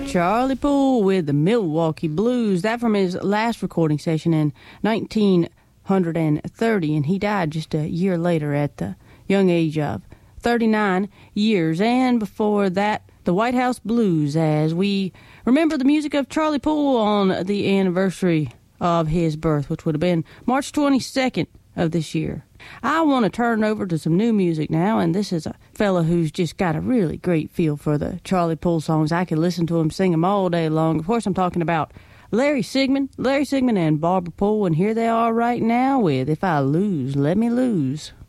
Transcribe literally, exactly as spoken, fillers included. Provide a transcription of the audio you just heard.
Charlie Poole with the Milwaukee Blues. That from his last recording session in nineteen thirty, and he died just a year later at the young age of thirty-nine years. And before that, the White House Blues, as we remember the music of Charlie Poole on the anniversary of his birth, which would have been March twenty-second of this year. I want to turn over to some new music now, and this is a fella who's just got a really great feel for the Charlie Poole songs. I could listen to him sing them all day long. Of course, I'm talking about Larry Sigmund, Larry Sigmund and Barbara Poole, and here they are right now with If I Lose, Let Me Lose.